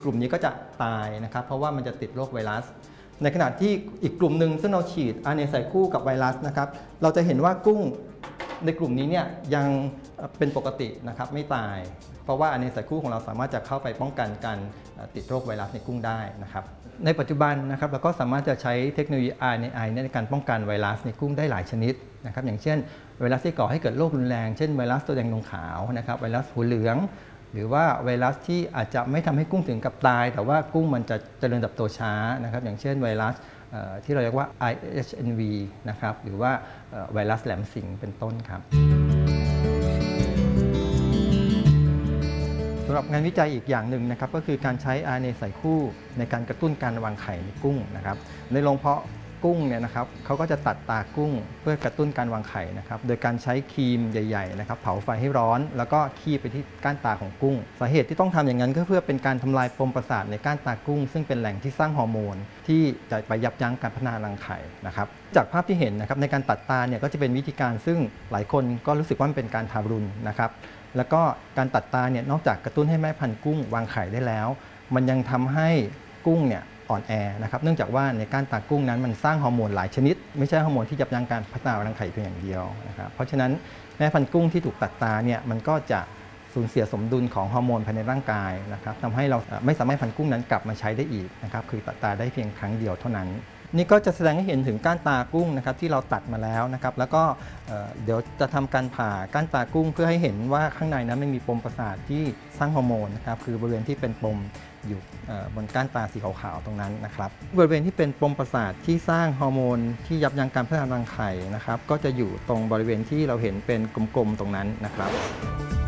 กลุ่มนี้ก็จะตายนะครับเพราะว่ามันจะติดโรคไวรัสในขณะที่อีกกลุ่มหนึ่งซึ่งเราฉีด RNA ใส่คู่กับไวรัสนะครับเราจะเห็นว่ากุ้งในกลุ่มนี้เนี่ยยังเป็นปกตินะครับไม่ตายเพราะว่า RNA ใส่คู่ของเราสามารถจะเข้าไปป้องกันการติดโรคไวรัสในกุ้งได้นะครับในปัจจุบันนะครับเราก็สามารถจะใช้เทคโนโลยี RNAi ในการป้องกันไวรัสในกุ้งได้หลายชนิดนะครับอย่างเช่นไวรัสที่ก่อให้เกิดโรครุนแรงเช่นไวรัสตัวแดงนงขาวนะครับไวรัสหัวเหลืองหรือว่าไวรัสที่อาจจะไม่ทำให้กุ้งถึงกับตายแต่ว่ากุ้งมันจะเจริญเติบโตช้านะครับอย่างเช่นไวรัสที่เราเรียกว่า IHNV นะครับหรือว่าไวรัสแหลมสิงเป็นต้นครับสำหรับงานวิจัยอีกอย่างหนึ่งนะครับก็คือการใช้ RNA ใส่คู่ในการกระตุ้นการวางไข่ในกุ้งนะครับในโรงเพาะกุ้งเนี่ยนะครับเขาก็จะตัดตากุ้งเพื่อกระตุ้นการวางไข่นะครับโดยการใช้ครีมใหญ่ๆนะครับเผาไฟให้ร้อนแล้วก็คีบไปที่ก้านตาของกุ้งสาเหตุที่ต้องทำอย่างนั้นก็เพื่อเป็นการทำลายปมประสาทในก้านตากุ้งซึ่งเป็นแหล่งที่สร้างฮอร์โมนที่จะไปยับยั้งการพัฒนารังไข่นะครับจากภาพที่เห็นนะครับในการตัดตาเนี่ยก็จะเป็นวิธีการซึ่งหลายคนก็รู้สึกว่ามันเป็นการทารุณนะครับแล้วก็การตัดตาเนี่ยนอกจากกระตุ้นให้แม่พันธุ์กุ้งวางไข่ได้แล้วมันยังทำให้กุ้งเนี่ยอ่อนแอนะครับเนื่องจากว่าในก้านตากุ้งนั้นมันสร้างฮอร์โมนหลายชนิดไม่ใช่ฮอร์โมนที่ยับยั้งการพัฒนารังไข่เพียงอย่างเดียวนะครับเพราะฉะนั้นแม่พันธุ์กุ้งที่ถูกตัดตาเนี่ยมันก็จะสูญเสียสมดุลของฮอร์โมนภายในร่างกายนะครับทำให้เราไม่สามารถพันธุ์กุ้งนั้นกลับมาใช้ได้อีกนะครับคือตัดตาได้เพียงครั้งเดียวเท่านั้นนี่ก็จะแสดงให้เห็นถึงก้านตากุ้งนะครับที่เราตัดมาแล้วนะครับแล้วก็เดี๋ยวจะทำการผ่าก้านตากุ้งเพื่อให้เห็นว่าข้างในนั้นไม่มีปมประสาทที่สร้างฮอร์โมนนะครับคือบริเวณที่เป็นปมอยู่บนก้านตาสีขาวๆตรงนั้นนะครับบริเวณที่เป็นปมประสาทที่สร้างฮอร์โมนที่ยับยั้งการพัฒนารังไข่นะครับก็จะอยู่ตรงบริเวณที่เราเห็นเป็นกลมๆตรงนั้นนะครับ